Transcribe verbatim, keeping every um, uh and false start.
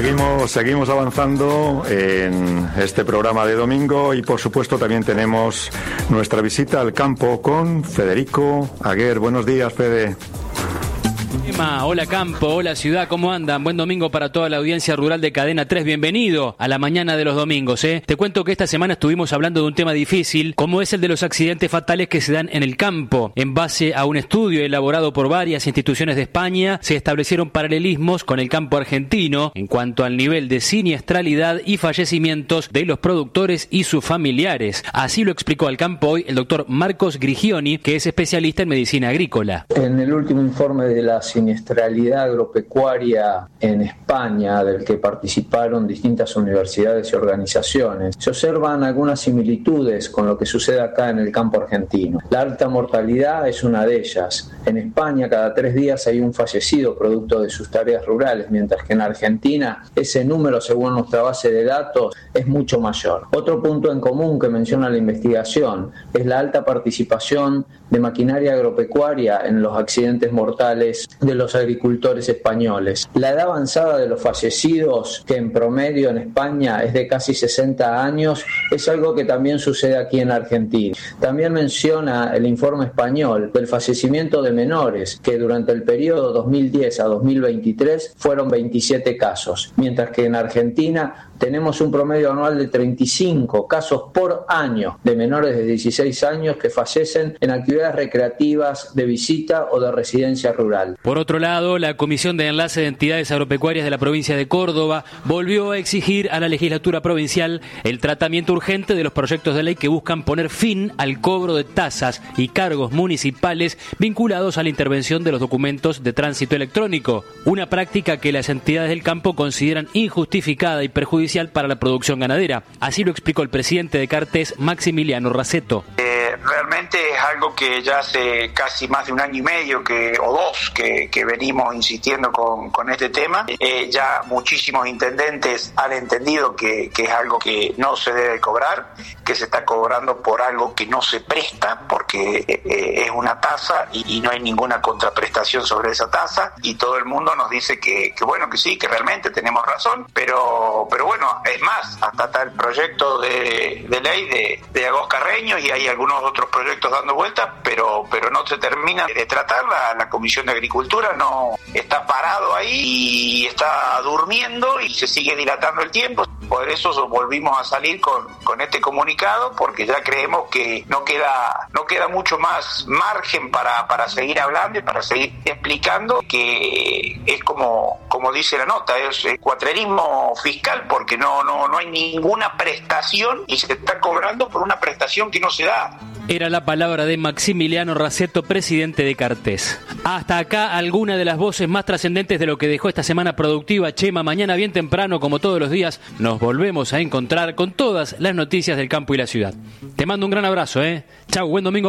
Seguimos, seguimos avanzando en este programa de domingo y por supuesto también tenemos nuestra visita al campo con Federico Aguer. Buenos días, Fede. Hola campo, hola ciudad, ¿cómo andan? Buen domingo para toda la audiencia rural de Cadena tres. Bienvenido a la mañana de los domingos, ¿eh? Te cuento que esta semana estuvimos hablando de un tema difícil, como es el de los accidentes fatales que se dan en el campo. En base a un estudio elaborado por varias instituciones de España, se establecieron paralelismos con el campo argentino en cuanto al nivel de siniestralidad y fallecimientos de los productores y sus familiares. Así lo explicó al campo hoy el doctor Marcos Grigioni, que es especialista en medicina agrícola. En el último informe de la siniestralidad agropecuaria en España, del que participaron distintas universidades y organizaciones, se observan algunas similitudes con lo que sucede acá en el campo argentino. La alta mortalidad es una de ellas. En España cada tres días hay un fallecido producto de sus tareas rurales, mientras que en Argentina ese número, según nuestra base de datos, es mucho mayor. Otro punto en común que menciona la investigación es la alta participación de maquinaria agropecuaria en los accidentes mortales de los agricultores españoles. La edad avanzada de los fallecidos, que en promedio en España es de casi sesenta años, es algo que también sucede aquí en Argentina. También menciona el informe español del fallecimiento de menores, que durante el periodo dos mil diez a dos mil veintitrés fueron veintisiete casos, mientras que en Argentina tenemos un promedio anual de treinta y cinco casos por año de menores de dieciséis años que fallecen en actividades recreativas, de visita o de residencia rural. Por otro lado, la Comisión de Enlace de Entidades Agropecuarias de la provincia de Córdoba volvió a exigir a la legislatura provincial el tratamiento urgente de los proyectos de ley que buscan poner fin al cobro de tasas y cargos municipales vinculados a la intervención de los documentos de tránsito electrónico, una práctica que las entidades del campo consideran injustificada y perjudicial para la producción ganadera. Así lo explicó el presidente de Cartes, Maximiliano Raceto. Eh, realmente es algo que ya hace casi más de un año y medio que o dos que, que venimos insistiendo con, con este tema. Eh, ya muchísimos intendentes han entendido que, que es algo que no se debe cobrar, que se está cobrando por algo que no se presta, porque eh, es una tasa y, y no hay ninguna contraprestación sobre esa tasa, y todo el mundo nos dice que, que bueno, que sí, que realmente tenemos razón, pero, pero bueno, es más, hasta está el proyecto de, de ley de, de Agos Carreño y hay algunos otros proyectos dando vueltas, pero, pero no se termina de tratar. La, la Comisión de Agricultura no está parado ahí y está durmiendo y se sigue dilatando el tiempo. Por eso volvimos a salir con, con este comunicado, porque ya creemos que no queda no queda mucho más margen para, para seguir hablando y para seguir explicando, que es como, como dice la nota, es cuatrerismo fiscal, porque no, no, no hay ninguna prestación y se está cobrando por una prestación que no se da. Era la palabra de Maximiliano Raceto, presidente de Cartes. Hasta acá alguna de las voces más trascendentes de lo que dejó esta semana productiva. Chema, mañana bien temprano, como todos los días, nos volvemos a encontrar con todas las noticias del campo y la ciudad. Te mando un gran abrazo, ¿eh? Chau, buen domingo.